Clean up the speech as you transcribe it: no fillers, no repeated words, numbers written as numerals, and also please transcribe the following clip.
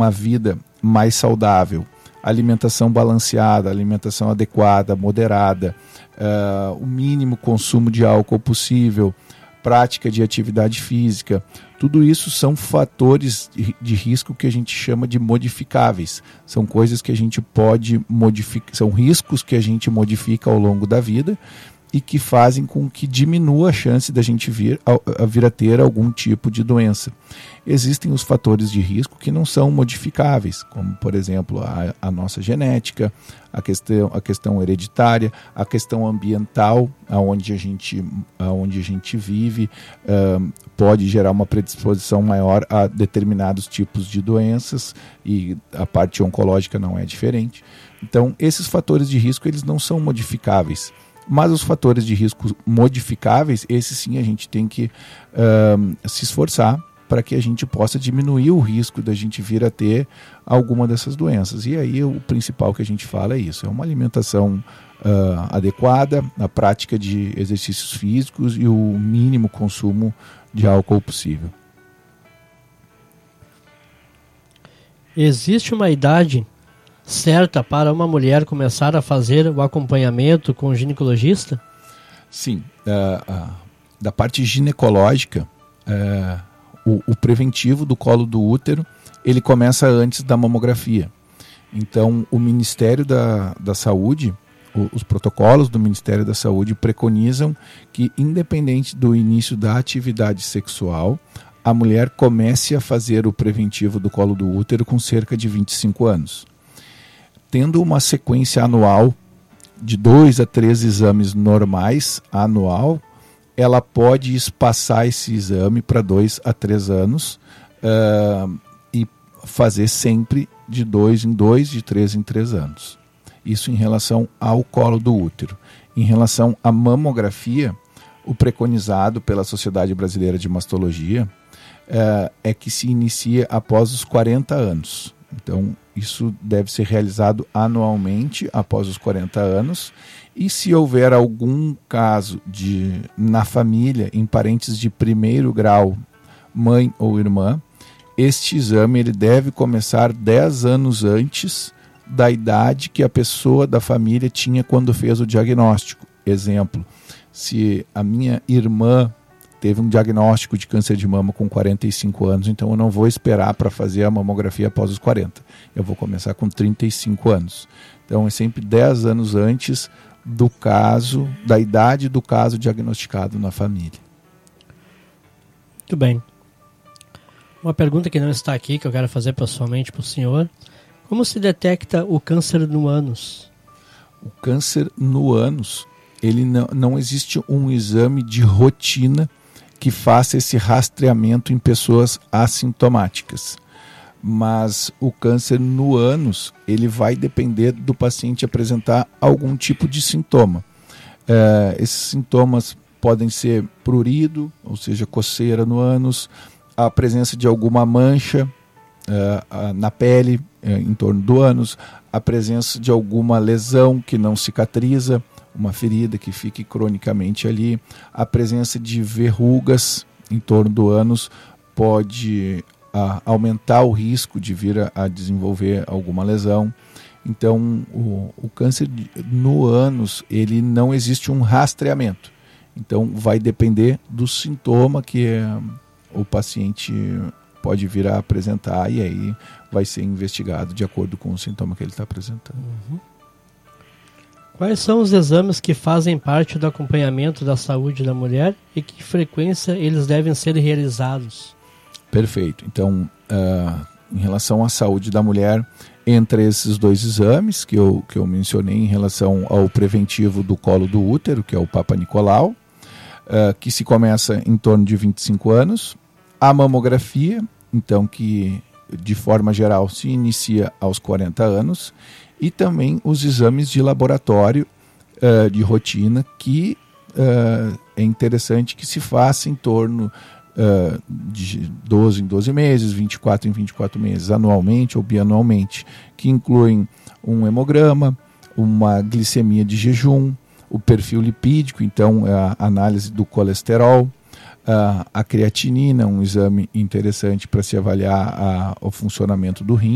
uma vida mais saudável, alimentação balanceada, alimentação adequada, moderada, o mínimo consumo de álcool possível, prática de atividade física, tudo isso são fatores de risco que a gente chama de modificáveis. São coisas que a gente pode modificar, são riscos que a gente modifica ao longo da vida e que fazem com que diminua a chance da gente vir a ter algum tipo de doença. Existem os fatores de risco que não são modificáveis, como, por exemplo, a nossa genética, a questão hereditária, a questão ambiental, aonde a gente vive, pode gerar uma predisposição maior a determinados tipos de doenças, e a parte oncológica não é diferente. Então, esses fatores de risco, eles não são modificáveis. Mas os fatores de risco modificáveis, esses sim a gente tem que se esforçar para que a gente possa diminuir o risco da gente vir a ter alguma dessas doenças. E aí o principal que a gente fala é isso, é uma alimentação adequada, a prática de exercícios físicos e o mínimo consumo de álcool possível. Existe uma idade certa para uma mulher começar a fazer o acompanhamento com o ginecologista? Sim, da parte ginecológica, o preventivo do colo do útero, ele começa antes da mamografia. Então, o Ministério da Saúde, os protocolos do Ministério da Saúde preconizam que, independente do início da atividade sexual, a mulher comece a fazer o preventivo do colo do útero com cerca de 25 anos. Tendo uma sequência anual de 2 a 3 exames normais anual, ela pode espaçar esse exame para 2 a 3 anos e fazer sempre de 2 em 2, de 3 em 3 anos. Isso em relação ao colo do útero. Em relação à mamografia, o preconizado pela Sociedade Brasileira de Mastologia é que se inicia após os 40 anos. Então, isso deve ser realizado anualmente após os 40 anos. E se houver algum caso na família, em parentes de primeiro grau, mãe ou irmã, este exame ele deve começar 10 anos antes da idade que a pessoa da família tinha quando fez o diagnóstico. Exemplo, se a minha irmã teve um diagnóstico de câncer de mama com 45 anos, então eu não vou esperar para fazer a mamografia após os 40. Eu vou começar com 35 anos. Então é sempre 10 anos antes do caso, da idade do caso diagnosticado na família. Muito bem. Uma pergunta que não está aqui, que eu quero fazer pessoalmente para o senhor. Como se detecta o câncer no ânus? O câncer no ânus, ele não existe um exame de rotina que faça esse rastreamento em pessoas assintomáticas. Mas o câncer no ânus, ele vai depender do paciente apresentar algum tipo de sintoma. Esses sintomas podem ser prurido, ou seja, coceira no ânus, a presença de alguma mancha na pele em torno do ânus, a presença de alguma lesão que não cicatriza, uma ferida que fique cronicamente ali, a presença de verrugas em torno do ânus pode aumentar o risco de vir a desenvolver alguma lesão. Então, o câncer no ânus, ele não existe um rastreamento. Então, vai depender do sintoma que o paciente pode vir a apresentar, e aí vai ser investigado de acordo com o sintoma que ele está apresentando. Uhum. Quais são os exames que fazem parte do acompanhamento da saúde da mulher e que frequência eles devem ser realizados? Perfeito. Então, em relação à saúde da mulher, entre esses 2 exames que eu mencionei em relação ao preventivo do colo do útero, que é o Papa Nicolau, que se começa em torno de 25 anos, a mamografia, então que de forma geral se inicia aos 40 anos, e também os exames de laboratório de rotina, que é interessante que se faça em torno de 12 em 12 meses, 24 em 24 meses, anualmente ou bianualmente, que incluem um hemograma, uma glicemia de jejum, o perfil lipídico, então a análise do colesterol, a creatinina, um exame interessante para se avaliar o funcionamento do rim.